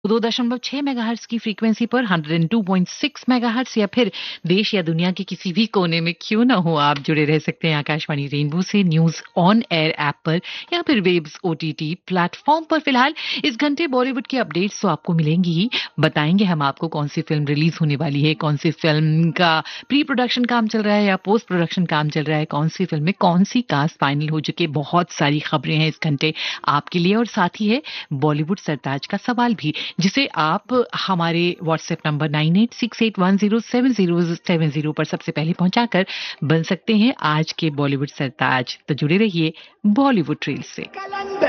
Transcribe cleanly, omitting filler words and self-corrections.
2.6 megahertz की frequency पर 102.6 megahertz या फिर देश या दुनिया के किसी भी कोने में क्यों ना हो, आप जुड़े रह सकते हैं आकाशवाणी रेनबो से न्यूज ऑन एयर ऐप पर या फिर वेब्स ओटीटी प्लेटफॉर्म पर। फिलहाल इस घंटे बॉलीवुड की अपडेट्स तो आपको मिलेंगी ही। बताएंगे हम आपको कौन सी फिल्म रिलीज होने वाली है, कौन सी फिल्म का प्री प्रोडक्शन काम चल रहा है या पोस्ट प्रोडक्शन काम चल रहा है, कौन सी फिल्म में कौन सी कास्ट फाइनल हो चुकी है। बहुत सारी खबरें हैं इस घंटे आपके लिए, और साथ ही है बॉलीवुड सरताज का सवाल भी, जिसे आप हमारे व्हाट्सएप नंबर 9868107070 पर सबसे पहले पहुंचाकर बन सकते हैं आज के बॉलीवुड सरताज। तो जुड़े रहिए बॉलीवुड ट्रेल से।